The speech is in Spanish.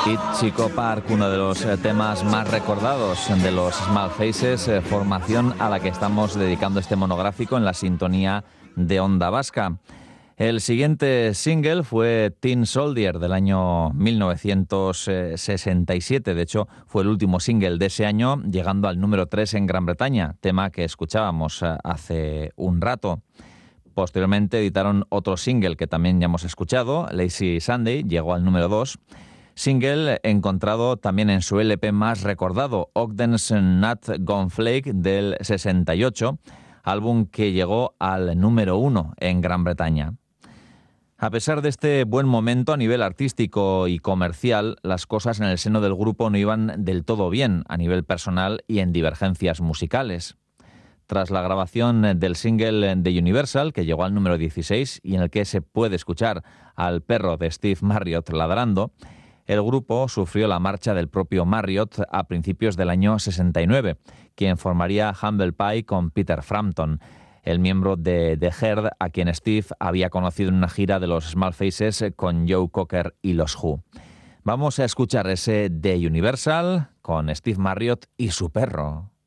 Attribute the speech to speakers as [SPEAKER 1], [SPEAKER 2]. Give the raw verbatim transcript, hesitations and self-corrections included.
[SPEAKER 1] Chico Park, uno de los eh, temas más recordados de los Small Faces, eh, formación a la que estamos dedicando este monográfico en la sintonía de Onda Vasca. El siguiente single fue Tin Soldier del año mil novecientos sesenta y siete. De hecho, fue el último single de ese año, llegando al número tres en Gran Bretaña, tema que escuchábamos eh, hace un rato. Posteriormente editaron otro single que también ya hemos escuchado, Lazy Sunday, llegó al número dos. Single encontrado también en su L P más recordado, Ogden's Nut Gone Flake del sesenta y ocho, álbum que llegó al número uno en Gran Bretaña. A pesar de este buen momento a nivel artístico y comercial, las cosas en el seno del grupo no iban del todo bien a nivel personal y en divergencias musicales. Tras la grabación del single de Universal, que llegó al número dieciséis y en el que se puede escuchar al perro de Steve Marriott ladrando, el grupo sufrió la marcha del propio Marriott a principios del año sesenta y nueve, quien formaría Humble Pie con Peter Frampton, el miembro de The Herd a quien Steve había conocido en una gira de los Small Faces con Joe Cocker y los Who. Vamos a escuchar ese de Universal con Steve Marriott y su perro.